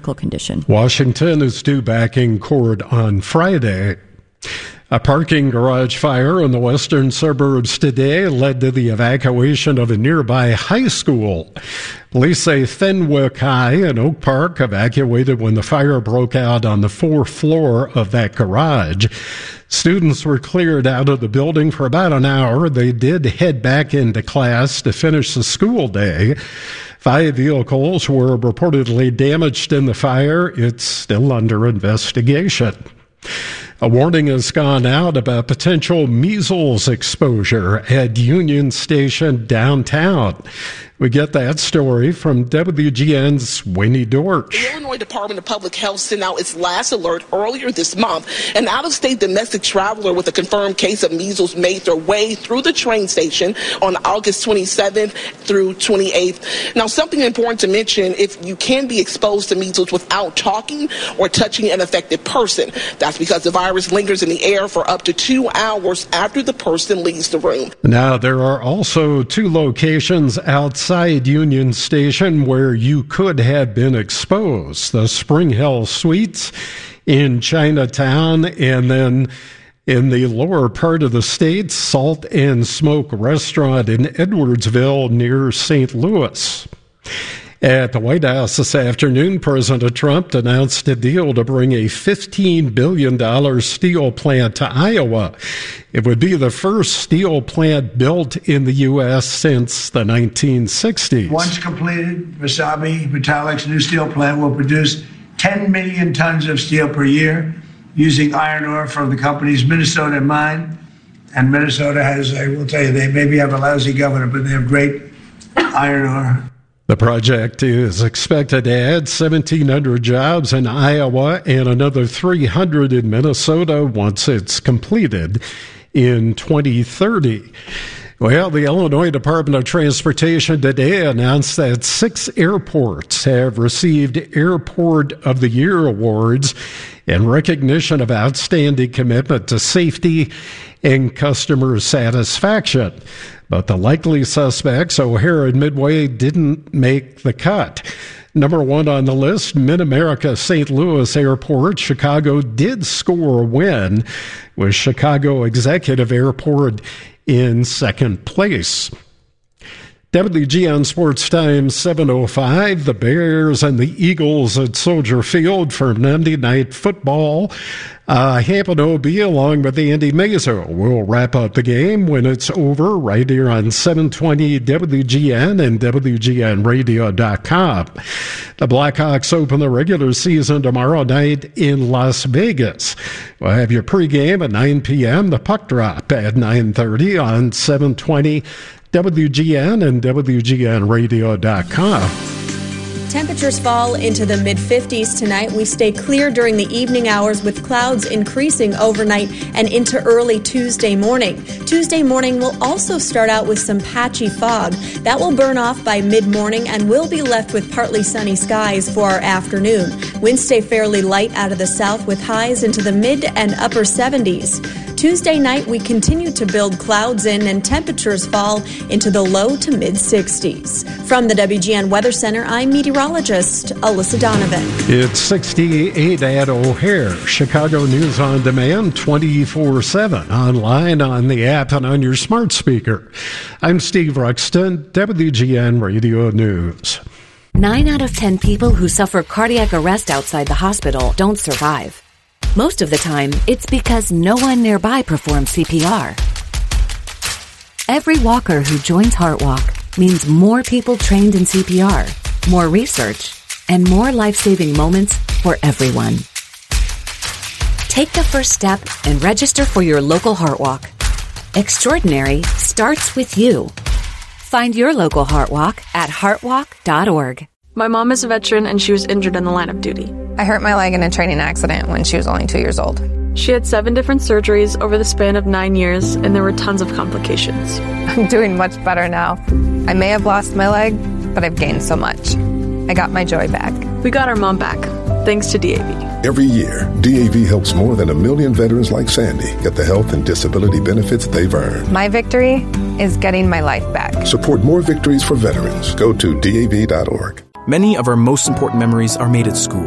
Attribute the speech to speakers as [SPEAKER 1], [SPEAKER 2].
[SPEAKER 1] critical condition.
[SPEAKER 2] Washington is due back in court on Friday. A parking garage fire in the western suburbs today led to the evacuation of a nearby high school. Police say Fenwick High and Oak Park evacuated when the fire broke out on the fourth floor of that garage. Students were cleared out of the building for about an hour. They did head back into class to finish the school day. 5 vehicles were reportedly damaged in the fire. It's still under investigation. A warning has gone out about potential measles exposure at Union Station downtown. We get that story from WGN's Winnie Dorsch.
[SPEAKER 3] The Illinois Department of Public Health sent out its last alert earlier this month. An out-of-state domestic traveler with a confirmed case of measles made their way through the train station on August 27th through 28th. Now, something important to mention, if you can be exposed to measles without talking or touching an affected person, that's because the virus lingers in the air for up to 2 hours after the person leaves the room.
[SPEAKER 2] Now, there are also 2 locations outside Union Station where you could have been exposed. The Spring Hill Suites in Chinatown, and then in the lower part of the state, Salt and Smoke Restaurant in Edwardsville near St. Louis. At the White House this afternoon, President Trump announced a deal to bring a $15 billion steel plant to Iowa. It would be the first steel plant built in the U.S. since the 1960s.
[SPEAKER 4] Once completed, Wasabi Metallic's new steel plant will produce 10 million tons of steel per year using iron ore from the company's Minnesota mine. And Minnesota has, I will tell you, they maybe have a lousy governor, but they have great iron ore.
[SPEAKER 2] The project is expected to add 1,700 jobs in Iowa and another 300 in Minnesota once it's completed in 2030. Well, the Illinois Department of Transportation today announced that 6 airports have received Airport of the Year awards in recognition of outstanding commitment to safety and customer satisfaction. But the likely suspects, O'Hare and Midway, didn't make the cut. Number 1 on the list, Mid-America St. Louis Airport. Chicago did score a win, with Chicago Executive Airport in second place. WGN Sports Time 7:05. The Bears and the Eagles at Soldier Field for Monday Night Football. Hampton OB along with Andy Mazer will wrap up the game when it's over right here on 720 WGN and WGNradio.com. The Blackhawks open the regular season tomorrow night in Las Vegas. We'll have your pregame at 9 p.m., the puck drop at 9:30 on 720 WGN and WGNradio.com.
[SPEAKER 5] Temperatures fall into the mid-50s tonight. We stay clear during the evening hours with clouds increasing overnight and into early Tuesday morning. Tuesday morning will also start out with some patchy fog. That will burn off by mid-morning and we'll be left with partly sunny skies for our afternoon. Winds stay fairly light out of the south with highs into the mid and upper 70s. Tuesday night, we continue to build clouds in and temperatures fall into the low to mid-60s. From the WGN Weather Center, I'm meteorologist Alyssa Donovan.
[SPEAKER 2] It's 68 at O'Hare. Chicago News on Demand 24/7, online, on the app, and on your smart speaker. I'm Steve Ruxton, WGN Radio News.
[SPEAKER 6] 9 out of 10 people who suffer cardiac arrest outside the hospital don't survive. Most of the time, it's because no one nearby performs CPR. Every walker who joins HeartWalk means more people trained in CPR, more research, and more life-saving moments for everyone. Take the first step and register for your local HeartWalk. Extraordinary starts with you. Find your local HeartWalk at heartwalk.org.
[SPEAKER 7] My mom is a veteran and she was injured in the line of duty.
[SPEAKER 8] I hurt my leg in a training accident when she was only 2 years old.
[SPEAKER 7] She had 7 different surgeries over the span of 9 years, and there were tons of complications.
[SPEAKER 8] I'm doing much better now. I may have lost my leg, but I've gained so much. I got my joy back.
[SPEAKER 7] We got our mom back, thanks to DAV.
[SPEAKER 9] Every year, DAV helps more than 1 million veterans like Sandy get the health and disability benefits they've earned.
[SPEAKER 8] My victory is getting my life back.
[SPEAKER 9] Support more victories for veterans. Go to DAV.org.
[SPEAKER 10] Many of our most important memories are made at school.